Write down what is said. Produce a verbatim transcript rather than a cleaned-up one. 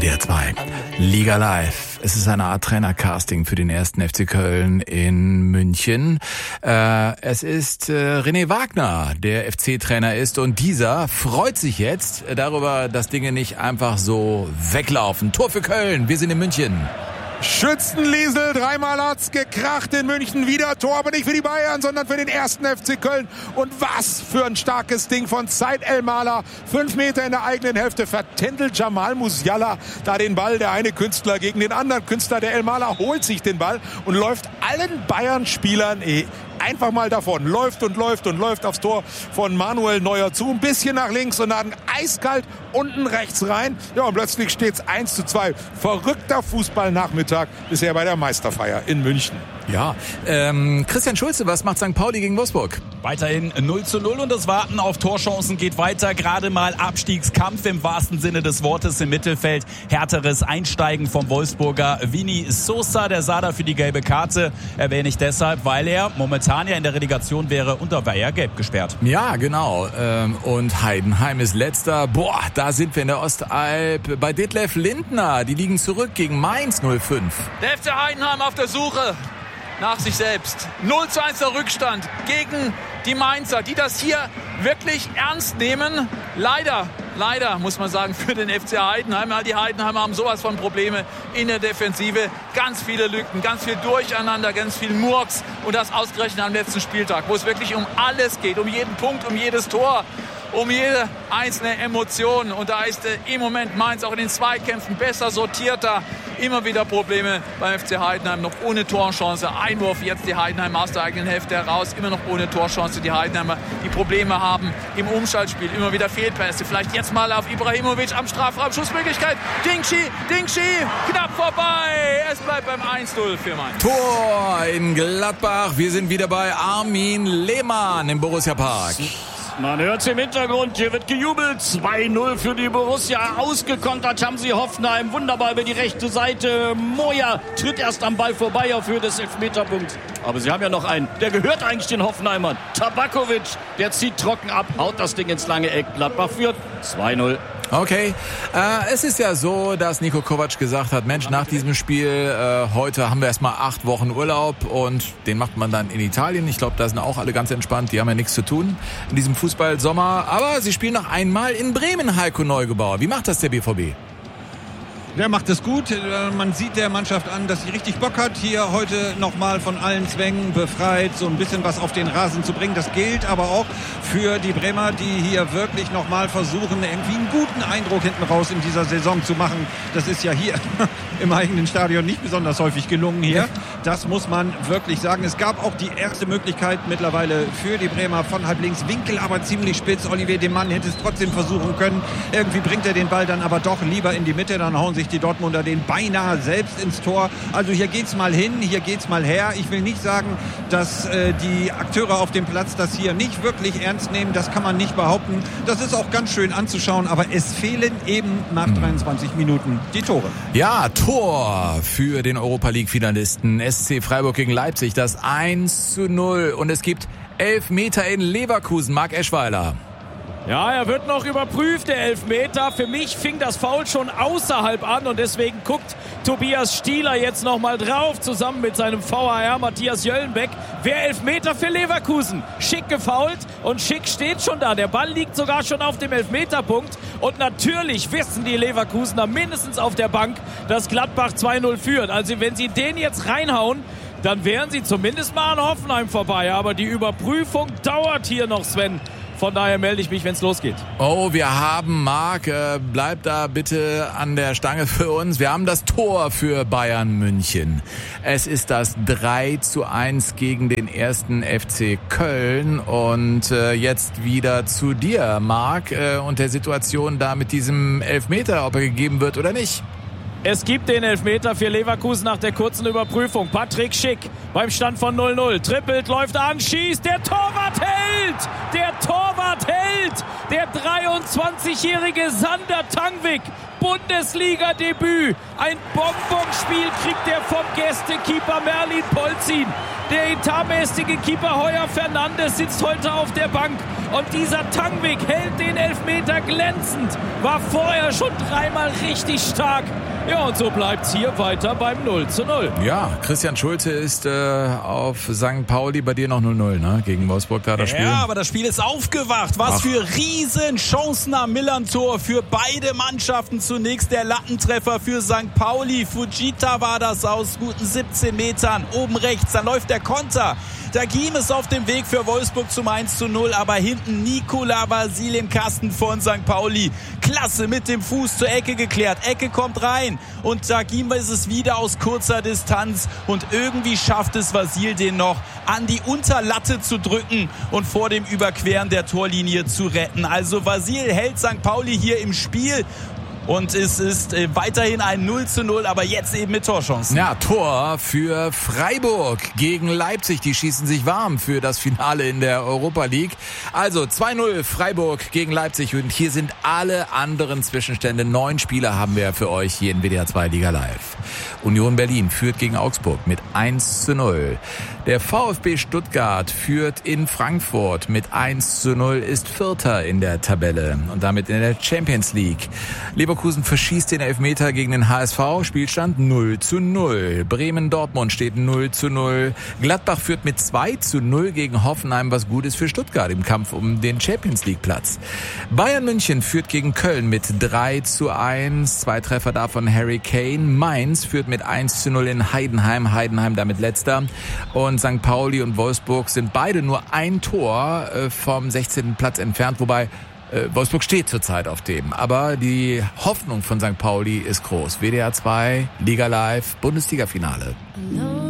D R zwei, Liga Live. Es ist eine Art Trainercasting für den ersten F C Köln in München. Äh, es ist äh, René Wagner, der F C-Trainer ist, und dieser freut sich jetzt darüber, dass Dinge nicht einfach so weglaufen. Tor für Köln, wir sind in München. Schützenliesel, dreimal hat's gekracht in München, wieder Tor, aber nicht für die Bayern, sondern für den ersten F C Köln. Und was für ein starkes Ding von Said El-Mala. Fünf Meter in der eigenen Hälfte vertändelt Jamal Musiala da den Ball. Der eine Künstler gegen den anderen Künstler. Der El-Mala holt sich den Ball und läuft allen Bayern-Spielern einfach mal davon. Läuft und läuft und läuft aufs Tor von Manuel Neuer zu. Ein bisschen nach links und dann eiskalt unten rechts rein. Ja, und plötzlich steht es eins zu zwei. Verrückter Fußballnachmittag bisher bei der Meisterfeier in München. Ja, ähm, Christian Schulze, was macht Sankt Pauli gegen Wolfsburg? Weiterhin null zu null und das Warten auf Torchancen geht weiter. Gerade mal Abstiegskampf im wahrsten Sinne des Wortes im Mittelfeld. Härteres Einsteigen vom Wolfsburger Vini Sosa. Der sah da für die gelbe Karte. Erwähne ich deshalb, weil er momentan ja in der Relegation wäre und da war er gelb gesperrt. Ja, genau. Und Heidenheim ist letzter. Boah, da sind wir in der Ostalb. Bei Detlef Lindner, die liegen zurück gegen Mainz null fünf. Der F C Heidenheim auf der Suche nach sich selbst. null zu eins der Rückstand gegen die Mainzer, die das hier wirklich ernst nehmen. Leider, leider muss man sagen, für den F C Heidenheim. Die Heidenheimer haben sowas von Probleme in der Defensive. Ganz viele Lücken, ganz viel Durcheinander, ganz viel Murks. Und das ausgerechnet am letzten Spieltag, wo es wirklich um alles geht. Um jeden Punkt, um jedes Tor, um jede einzelne Emotion. Und da ist äh, im Moment Mainz auch in den Zweikämpfen besser sortierter. Immer wieder Probleme beim F C Heidenheim, noch ohne Torchance. Einwurf jetzt die Heidenheimer aus der eigenen Hälfte heraus, immer noch ohne Torchance. Die Heidenheimer, die Probleme haben im Umschaltspiel, immer wieder Fehlpässe. Vielleicht jetzt mal auf Ibrahimovic am Strafraum, Schussmöglichkeit. Dingshi, Dingshi, knapp vorbei. Es bleibt beim eins null für Mainz. Tor in Gladbach. Wir sind wieder bei Armin Lehmann im Borussia Park. Man hört es im Hintergrund, hier wird gejubelt. zwei null für die Borussia. Ausgekontert haben sie Hoffenheim. Wunderbar über die rechte Seite. Moja tritt erst am Ball vorbei auf Höhe des Elfmeterpunkts. Aber sie haben ja noch einen, der gehört eigentlich den Hoffenheimern. Tabakovic, der zieht trocken ab, haut das Ding ins lange Eck. Gladbach führt zwei null. Okay, äh, es ist ja so, dass Niko Kovac gesagt hat, Mensch, nach diesem Spiel, äh, heute haben wir erstmal acht Wochen Urlaub und den macht man dann in Italien. Ich glaube, da sind auch alle ganz entspannt, die haben ja nichts zu tun in diesem Fußballsommer. Aber sie spielen noch einmal in Bremen, Heiko Neugebauer. Wie macht das der B V B? Der macht es gut. Man sieht der Mannschaft an, dass sie richtig Bock hat, hier heute nochmal von allen Zwängen befreit, so ein bisschen was auf den Rasen zu bringen. Das gilt aber auch für die Bremer, die hier wirklich nochmal versuchen, irgendwie einen guten Eindruck hinten raus in dieser Saison zu machen. Das ist ja hier im eigenen Stadion nicht besonders häufig gelungen hier. Das muss man wirklich sagen. Es gab auch die erste Möglichkeit mittlerweile für die Bremer von halb links. Winkel aber ziemlich spitz. Olivier Demann hätte es trotzdem versuchen können. Irgendwie bringt er den Ball dann aber doch lieber in die Mitte. Dann hauen sie die Dortmunder den beinahe selbst ins Tor. Also hier geht's mal hin, hier geht's mal her. Ich will nicht sagen, dass äh, die Akteure auf dem Platz das hier nicht wirklich ernst nehmen. Das kann man nicht behaupten. Das ist auch ganz schön anzuschauen, aber es fehlen eben nach dreiundzwanzig Minuten die Tore. Ja, Tor für den Europa-League-Finalisten S C Freiburg gegen Leipzig. Das eins zu null und es gibt Elfmeter in Leverkusen. Marc Eschweiler. Ja, er wird noch überprüft, der Elfmeter. Für mich fing das Foul schon außerhalb an und deswegen guckt Tobias Stieler jetzt nochmal drauf, zusammen mit seinem V A R Matthias Jöllenbeck. Wer Elfmeter für Leverkusen? Schick gefoult und Schick steht schon da. Der Ball liegt sogar schon auf dem Elfmeterpunkt und natürlich wissen die Leverkusener mindestens auf der Bank, dass Gladbach zwei null führt. Also wenn sie den jetzt reinhauen, dann wären sie zumindest mal an Hoffenheim vorbei. Aber die Überprüfung dauert hier noch, Sven. Von daher melde ich mich, wenn es losgeht. Oh, wir haben, Marc, äh, bleib da bitte an der Stange für uns. Wir haben das Tor für Bayern München. Es ist das drei zu eins gegen den ersten F C Köln. Und äh, jetzt wieder zu dir, Marc, äh, und der Situation da mit diesem Elfmeter, ob er gegeben wird oder nicht. Es gibt den Elfmeter für Leverkusen nach der kurzen Überprüfung. Patrick Schick beim Stand von null null. Trippelt, läuft an, schießt. Der Torwart hält! Der Torwart hält! Der dreiundzwanzigjährige Sander Tangvik. Bundesliga-Debüt. Ein Bonbonspiel kriegt er vom Gästekeeper Merlin Polzin. Der etatmäßige Keeper Heuer Fernandes sitzt heute auf der Bank Und dieser Tangvik hält den Elfmeter glänzend. War vorher schon dreimal richtig stark. Ja, und so bleibt's hier weiter beim null zu null. Ja, Christian Schulze ist äh, auf Sankt Pauli, bei dir noch null null, ne? Gegen Wolfsburg da das Spiel. Ja, aber das Spiel ist aufgewacht. Was Ach. für Riesenchancen am Millern-Tor für beide Mannschaften. Zunächst der Lattentreffer für Sankt Pauli. Fujita war das aus guten siebzehn Metern. Oben rechts, dann läuft der Konter. Dagim ist auf dem Weg für Wolfsburg zum eins zu null, aber hinten Nikola Vasil im Kasten von Sankt Pauli. Klasse mit dem Fuß zur Ecke geklärt. Ecke kommt rein und Dagim ist es wieder aus kurzer Distanz und irgendwie schafft es Vasil, den noch an die Unterlatte zu drücken und vor dem Überqueren der Torlinie zu retten. Also Vasil hält Sankt Pauli hier im Spiel. Und es ist äh, weiterhin ein null zu null, aber jetzt eben mit Torchancen. Ja, Tor für Freiburg gegen Leipzig. Die schießen sich warm für das Finale in der Europa League. Also zwei null Freiburg gegen Leipzig. Und hier sind alle anderen Zwischenstände. Neun Spieler haben wir für euch hier in W D R zwei Liga Live. Union Berlin führt gegen Augsburg mit eins zu null. Der VfB Stuttgart führt in Frankfurt mit eins zu null, ist Vierter in der Tabelle und damit in der Champions League. Leverkusen verschießt den Elfmeter gegen den H S V, Spielstand null zu null. Bremen-Dortmund steht null zu null. Gladbach führt mit zwei zu null gegen Hoffenheim, was gut ist für Stuttgart im Kampf um den Champions League Platz. Bayern München führt gegen Köln mit drei zu eins, zwei Treffer davon Harry Kane. Mainz führt mit eins zu null in Heidenheim, Heidenheim damit letzter. Und Sankt Pauli und Wolfsburg sind beide nur ein Tor vom sechzehnten Platz entfernt, wobei äh, Wolfsburg steht zurzeit auf dem. Aber die Hoffnung von Sankt Pauli ist groß. W D R zwei, Liga Live, Bundesliga-Finale.